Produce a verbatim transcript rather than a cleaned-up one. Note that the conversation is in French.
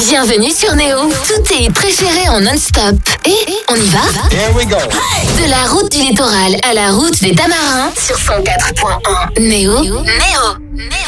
Bienvenue sur Néo. Tous tes préférés en non-stop. Et on y va? Here we go. De la route du littoral à la route des Tamarins sur cent quatre point un. Néo. Néo. Néo.